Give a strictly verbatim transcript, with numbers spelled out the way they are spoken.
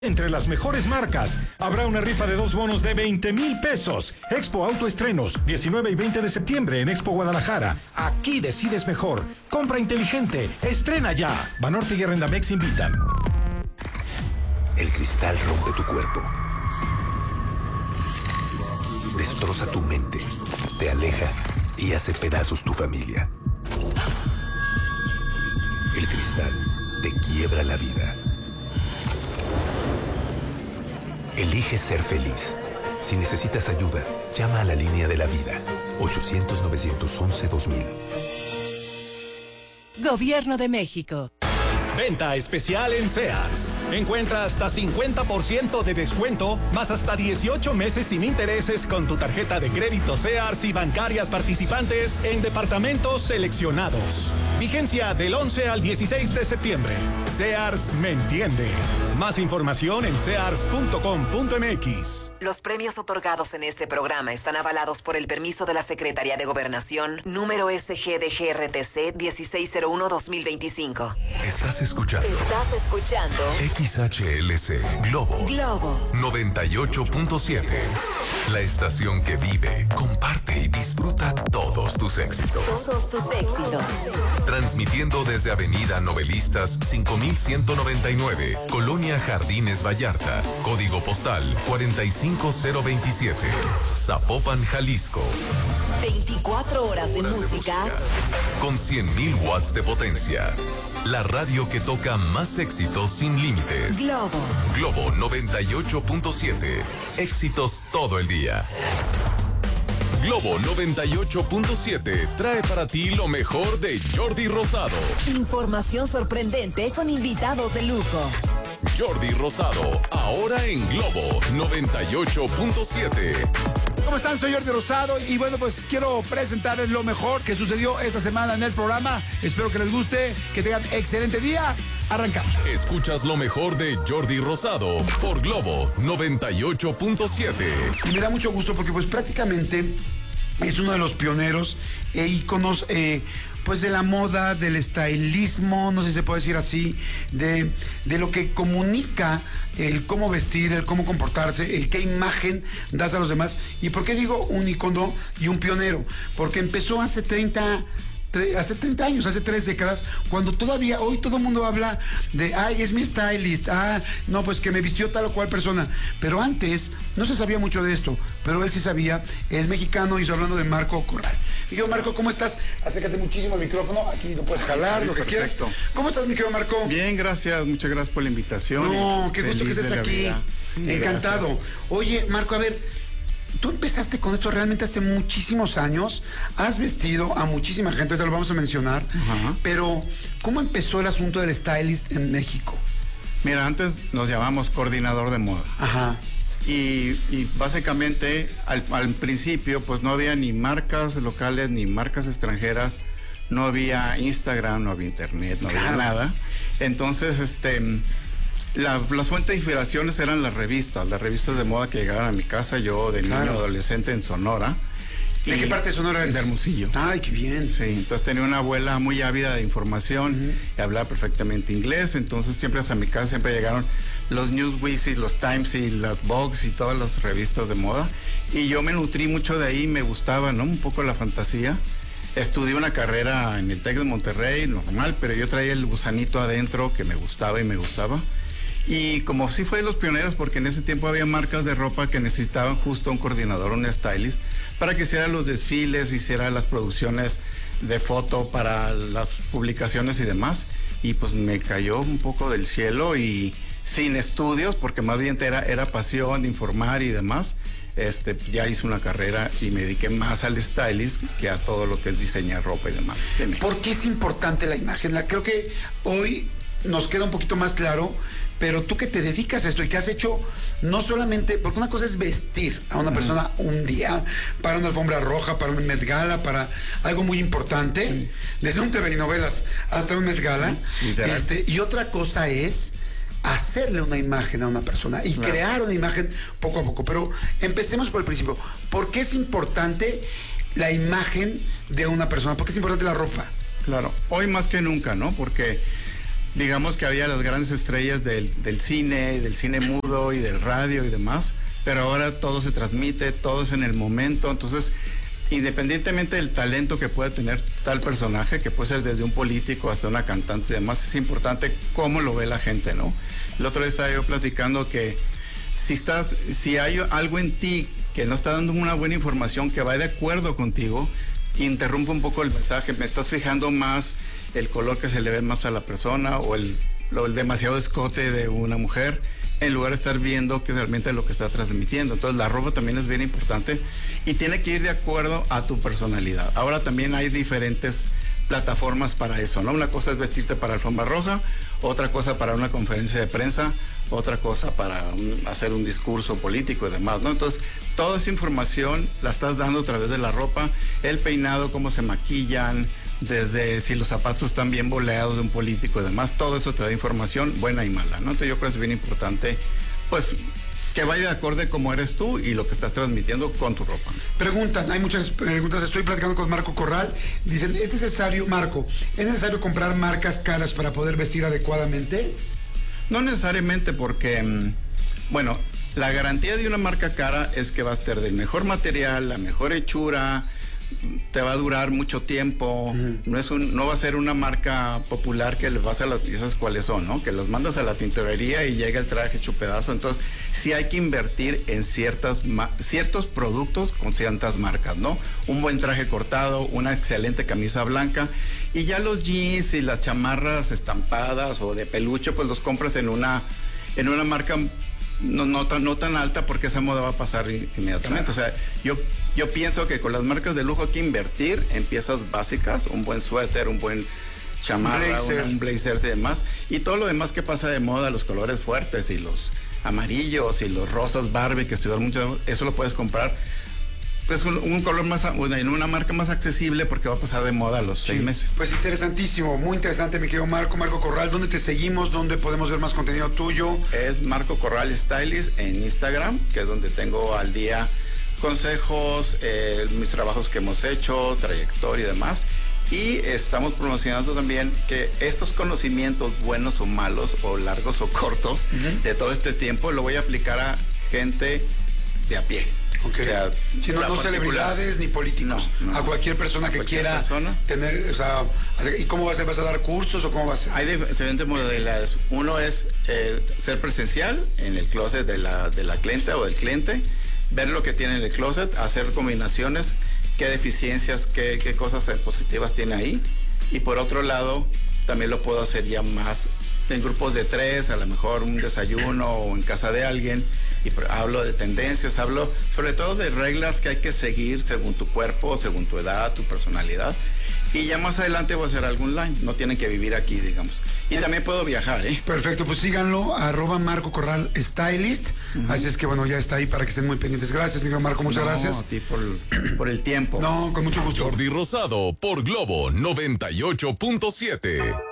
Entre las mejores marcas, habrá una rifa de dos bonos de veinte mil pesos. Expo Autoestrenos, diecinueve y veinte de septiembre en Expo Guadalajara. Aquí decides mejor. Compra inteligente. Estrena ya. Banorte y Arrendamex invitan. El cristal rompe tu cuerpo. Destroza tu mente. Te aleja y hace pedazos tu familia. El cristal te quiebra la vida. Elige ser feliz. Si necesitas ayuda, llama a la línea de la vida. ochocientos, novecientos once, dos mil. Gobierno de México. Venta especial en Sears. Encuentra hasta cincuenta por ciento de descuento, más hasta dieciocho meses sin intereses con tu tarjeta de crédito Sears y bancarias participantes en departamentos seleccionados. Vigencia del once al dieciséis de septiembre. Sears me entiende. Más información en sears punto com punto m x. Los premios otorgados en este programa están avalados por el permiso de la Secretaría de Gobernación, número S G D G R T C dieciséis cero uno dos mil veinticinco. Estás escuchando. Estás escuchando. X H L C Globo. Globo. noventa y ocho punto siete. La estación que vive, comparte y disfruta todos tus éxitos. Todos tus éxitos. Transmitiendo desde Avenida Novelistas cinco mil ciento noventa y nueve, Colonia Jardines Vallarta, código postal cuarenta y cinco cero veintisiete, Zapopan, Jalisco. veinticuatro horas de música. Con cien mil watts de potencia. La radio que toca más éxitos sin límites. Globo. Globo noventa y ocho punto siete. Éxitos todo el día. Globo noventa y ocho punto siete trae para ti lo mejor de Jordi Rosado. Información sorprendente con invitados de lujo. Jordi Rosado, ahora en Globo noventa y ocho punto siete. ¿Cómo están? Soy Jordi Rosado y bueno, pues quiero presentarles lo mejor que sucedió esta semana en el programa. Espero que les guste, que tengan excelente día. Arrancamos. Escuchas lo mejor de Jordi Rosado por Globo noventa y ocho punto siete. Y me da mucho gusto porque pues prácticamente es uno de los pioneros e íconos eh, pues de la moda, del estilismo, no sé si se puede decir así, de, de lo que comunica el cómo vestir, el cómo comportarse, el qué imagen das a los demás. ¿Y por qué digo un ícono y un pionero? Porque empezó hace treinta hace treinta años, hace tres décadas, cuando todavía, hoy todo el mundo habla de, ay, es mi stylist, ah, no, pues que me vistió tal o cual persona, pero antes no se sabía mucho de esto, pero él sí sabía, es mexicano y estoy hablando de Marco Corral. Mi querido Marco, ¿cómo estás? Acércate muchísimo al micrófono, aquí lo puedes jalar, sí, lo que perfecto. quieras. ¿Cómo estás, mi querido Marco? Bien, gracias, muchas gracias por la invitación. No, qué gusto que estés aquí, sí, encantado. Gracias. Oye, Marco, a ver, tú empezaste con esto realmente hace muchísimos años, has vestido a muchísima gente, ahorita lo vamos a mencionar, uh-huh. Pero ¿cómo empezó el asunto del stylist en México? Mira, antes nos llamamos coordinador de moda. Ajá. Y, y básicamente al, al principio pues no había ni marcas locales ni marcas extranjeras, no había Instagram, no había internet, no claro. había nada. Entonces, este... La, las fuentes de inspiraciones eran las revistas, las revistas de moda que llegaban a mi casa, yo de claro. niño adolescente en Sonora. ¿De qué parte de Sonora eres? De Hermosillo. Ay, qué bien. Sí, entonces tenía una abuela muy ávida de información, uh-huh. y hablaba perfectamente inglés, entonces siempre hasta mi casa siempre llegaron los Newsweek y los Times y las Vogue y todas las revistas de moda, y yo me nutrí mucho de ahí, me gustaba, ¿no? Un poco la fantasía. Estudié una carrera en el TEC de Monterrey, normal, pero yo traía el gusanito adentro que me gustaba y me gustaba. Y como sí fue de los pioneros, porque en ese tiempo había marcas de ropa que necesitaban justo un coordinador, un stylist, para que hiciera los desfiles, hiciera las producciones de foto para las publicaciones y demás. Y pues me cayó un poco del cielo y sin estudios, porque más bien era, era pasión, informar y demás. Este, ya hice una carrera y me dediqué más al stylist que a todo lo que es diseñar ropa y demás. Dime. ¿Por qué es importante la imagen? La, creo que hoy nos queda un poquito más claro, pero tú que te dedicas a esto y que has hecho no solamente, porque una cosa es vestir a una persona uh-huh. un día, para una alfombra roja, para un Met Gala, para algo muy importante, sí. desde un T V y novelas hasta un Met Gala, sí, este, y otra cosa es hacerle una imagen a una persona y claro. crear una imagen poco a poco. Pero empecemos por el principio. ¿Por qué es importante la imagen de una persona? ¿Por qué es importante la ropa? Claro, hoy más que nunca, ¿no? Porque digamos que había las grandes estrellas del, del cine, del cine mudo y del radio y demás, pero ahora todo se transmite, todo es en el momento, entonces independientemente del talento que pueda tener tal personaje, que puede ser desde un político hasta una cantante y demás, es importante cómo lo ve la gente, ¿no? El otro día estaba yo platicando que si estás, si hay algo en ti que no está dando una buena información que va de acuerdo contigo, interrumpe un poco el mensaje, me estás fijando más el color que se le ve más a la persona o el, lo, el demasiado escote de una mujer, en lugar de estar viendo que realmente es lo que está transmitiendo. Entonces la ropa también es bien importante y tiene que ir de acuerdo a tu personalidad. Ahora también hay diferentes plataformas para eso, ¿no? Una cosa es vestirte para alfombra roja, otra cosa para una conferencia de prensa, otra cosa para un, hacer un discurso político y demás, ¿no? Entonces, toda esa información la estás dando a través de la ropa, el peinado, cómo se maquillan, desde si los zapatos están bien boleados de un político y demás, todo eso te da información buena y mala, ¿no? Entonces yo creo que es bien importante, pues, que vaya de acorde como eres tú y lo que estás transmitiendo con tu ropa. Preguntan, hay muchas preguntas, estoy platicando con Marco Corral, dicen, ¿es necesario, Marco, es necesario comprar marcas caras para poder vestir adecuadamente? No necesariamente porque, bueno, la garantía de una marca cara es que va a estar del mejor material, la mejor hechura, te va a durar mucho tiempo, uh-huh. no es un, no va a ser una marca popular que le vas a las piezas cuáles son, ¿no? Que los mandas a la tintorería y llega el traje hecho pedazo. Entonces, sí hay que invertir en ciertas ciertos productos con ciertas marcas, ¿no? Un buen traje cortado, una excelente camisa blanca, y ya los jeans y las chamarras estampadas o de peluche, pues los compras en una en una marca no, no, tan, no tan alta, porque esa moda va a pasar inmediatamente. Claro. O sea, yo Yo pienso que con las marcas de lujo hay que invertir en piezas básicas, un buen suéter, un buen chamarra, blazer. Un, un blazer y demás, y todo lo demás que pasa de moda, los colores fuertes y los amarillos y los rosas Barbie que estudiaron mucho, eso lo puedes comprar pues un, un color más, en una marca más accesible, porque va a pasar de moda a los sí, seis meses. Pues interesantísimo, muy interesante, mi querido Marco, Marco Corral. ¿Dónde te seguimos? ¿Dónde podemos ver más contenido tuyo? Es Marco Corral Stylist en Instagram, que es donde tengo al día consejos, eh, mis trabajos que hemos hecho, trayectoria y demás. Y estamos promocionando también que estos conocimientos, buenos o malos, o largos o cortos, uh-huh. de todo este tiempo, lo voy a aplicar a gente de a pie. Okay. O sea, si no, no celebridades ni políticos, no, no, a cualquier persona que quiera persona. tener, o sea, ¿y cómo va a ser? ¿Vas a dar cursos o cómo va a ser? Hay diferentes modalidades. Uno es eh, ser presencial en el closet de la, de la clienta o del cliente, ver lo que tiene en el closet, hacer combinaciones, qué deficiencias, qué, qué cosas positivas tiene ahí. Y por otro lado, también lo puedo hacer ya más en grupos de tres, a lo mejor un desayuno o en casa de alguien, y hablo de tendencias, hablo sobre todo de reglas que hay que seguir según tu cuerpo, según tu edad, tu personalidad. Y ya más adelante voy a hacer algo online, no tienen que vivir aquí, digamos. Y también puedo viajar, ¿eh? Perfecto, pues síganlo, arroba Marco Corral Stylist. Uh-huh. Así es que bueno, ya está ahí para que estén muy pendientes. Gracias, mi Marco, muchas no, gracias. a ti por, por el tiempo. No, con mucho gusto. Jordi Rosado por Globo noventa y ocho punto siete.